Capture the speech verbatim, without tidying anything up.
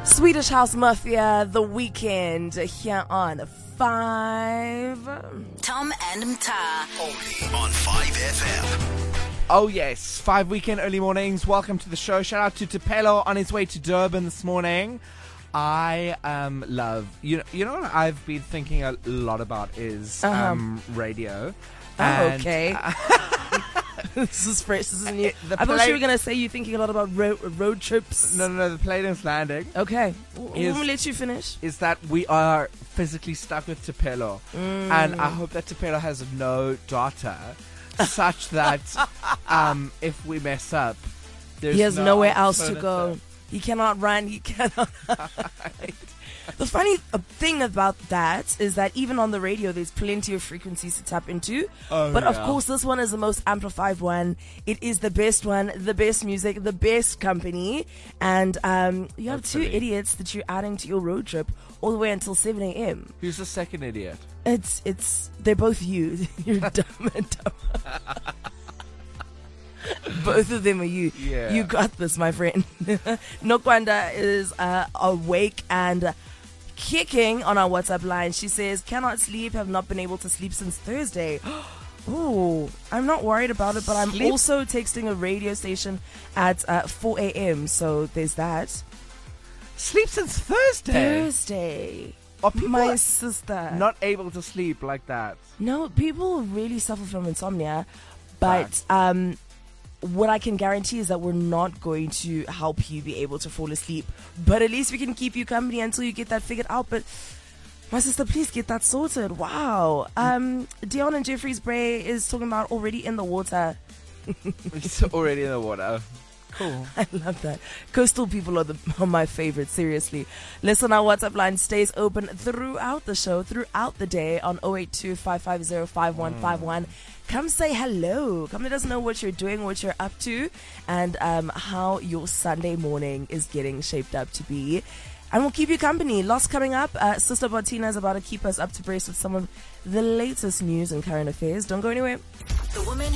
Swedish House Mafia, The Weekend, here on five. Tom and Mta. Only on five F M. Oh yes, five Weekend Early Mornings. Welcome to the show. Shout out to Tupelo on his way to Durban this morning. I um love you know you know what I've been thinking a lot about is Uh-huh. um radio. Oh, And, okay. uh, This is fresh. This is new. The I thought play- you were going to say you're thinking a lot about ro- road trips. no, no, no. The Plainlands Landing Okay. We'll Is- we'll let you finish. is that we are physically stuck with Tupelo, Mm. and I hope that Tupelo has no data, such that um if we mess up, there's He has no nowhere else to go. alternative. He cannot run. He cannot. The funny uh, thing about that is that even on the radio, there's plenty of frequencies to tap into. Oh, but of yeah. course, this one is the most amplified one. It is the best one, the best music, the best company. And um, you have Hopefully. two idiots that you're adding to your road trip all the way until seven a.m. Who's the second idiot? It's, it's, they're both you. You're dumb and dumb. Both of them are you. Yeah. You got this, my friend. Nokwanda is uh, awake and kicking on our WhatsApp line. She says, cannot sleep, have not been able to sleep since Thursday. Ooh, I'm not worried about it, but I'm Sleep? also texting a radio station at uh, four a.m. So there's that. Sleep since Thursday. Thursday. Are people My sister. not able to sleep like that? No, people really suffer from insomnia, but um, what I can guarantee is that we're not going to help you be able to fall asleep. But at least we can keep you company until you get that figured out. But my sister, please get that sorted. Wow. Um, Dion and Jeffrey's Bray is talking about already in the water. It's already in the water. Cool. I love that. Coastal people are, the, are my favorite, seriously. Listen, our WhatsApp line stays open throughout the show, throughout the day on zero eight two, five five zero, five one five one. Come say hello. Come let us know what you're doing, what you're up to, and um, how your Sunday morning is getting shaped up to be. And we'll keep you company. Lots coming up. Uh, Sister Martina is about to keep us up to brace with some of the latest news and current affairs. Don't go anywhere. The woman